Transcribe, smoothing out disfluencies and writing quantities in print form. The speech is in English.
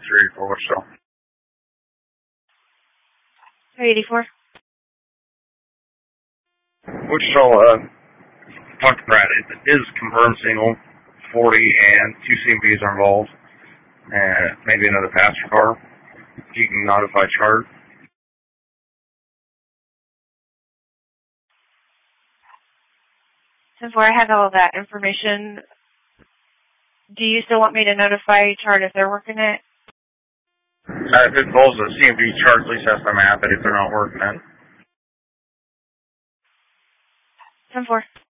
384 Wichita. 384. Wichita, talk to Brad. It is confirmed single, 40, and 2 CMVs are involved, and maybe another passenger car. You can notify Chart. 10-4, I have all of that information. Do you still want me to notify Chart if they're working it? If it involves a CMV Chart, at least has to map it if they're not working it. 10-4.